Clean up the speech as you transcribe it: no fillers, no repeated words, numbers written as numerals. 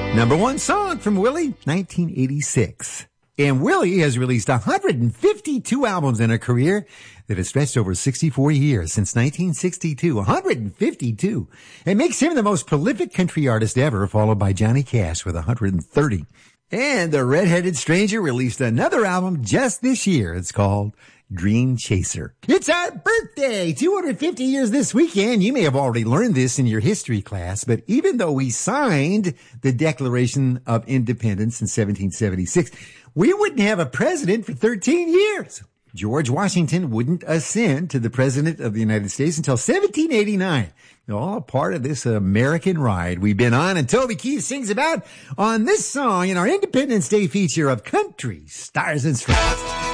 Number one song from Willie, 1986. And Willie has released 152 albums in a career that has stretched over 64 years, since 1962. 152. It makes him the most prolific country artist ever, followed by Johnny Cash with 130. And the Red-Headed Stranger released another album just this year. It's called Dream Chaser. It's our birthday! 250 years this weekend. You may have already learned this in your history class, but even though we signed the Declaration of Independence in 1776, we wouldn't have a president for 13 years. George Washington wouldn't ascend to the President of the United States until 1789. All a part of this American ride we've been on, and Toby Keith sings about on this song in our Independence Day feature of Country Stars and Stripes.